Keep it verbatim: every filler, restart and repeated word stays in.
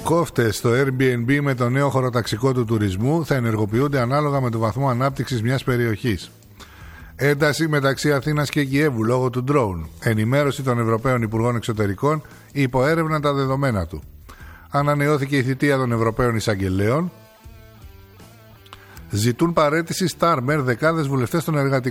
Κόφτες στο Airbnb με το νέο χωροταξικό του τουρισμού θα ενεργοποιούνται ανάλογα με το βαθμό ανάπτυξης μιας περιοχής. Ένταση μεταξύ Αθήνας και Κιέβου λόγω του ντρόουν. Ενημέρωση των Ευρωπαίων Υπουργών Εξωτερικών υποέρευναν τα δεδομένα του. Ανανεώθηκε η θητεία των Ευρωπαίων Εισαγγελέων. Ζητούν παραίτηση Στάρμερ δεκάδες βουλευτές των εργατικών.